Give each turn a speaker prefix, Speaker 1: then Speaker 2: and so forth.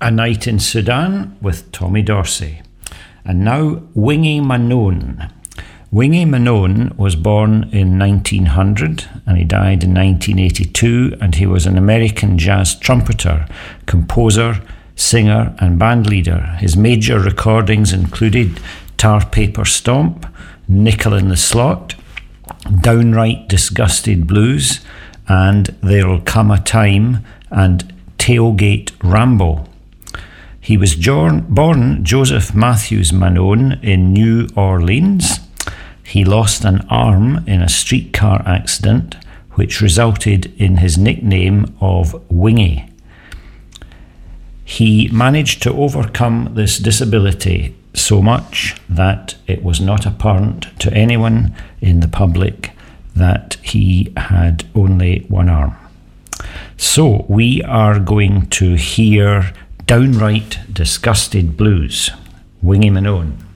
Speaker 1: A Night in Sudan with Tommy Dorsey. And now Wingy Manone. Wingy Manone was born in 1900 and he died in 1982, and he was an American jazz trumpeter, composer, singer and band leader. His major recordings included Tar Paper Stomp, Nickel in the Slot, Downright Disgusted Blues, and There'll Come a Time and Tailgate Ramble. He was born Joseph Matthews Manone in New Orleans. He lost an arm in a streetcar accident, which resulted in his nickname of Wingy. He managed to overcome this disability so much that it was not apparent to anyone in the public that he had only one arm. So we are going to hear Downright Disgusted Blues, Wingy Manone.